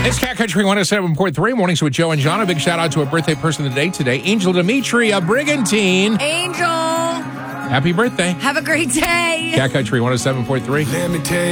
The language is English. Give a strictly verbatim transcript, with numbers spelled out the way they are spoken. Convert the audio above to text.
It's Cat Country one oh seven point three, Mornings with Joe and John. A big shout out to a birthday person of the day today, Angel Dimitri, a Brigantine. Angel. Happy birthday. Have a great day. Cat Country one oh seven point three. Let me tell you.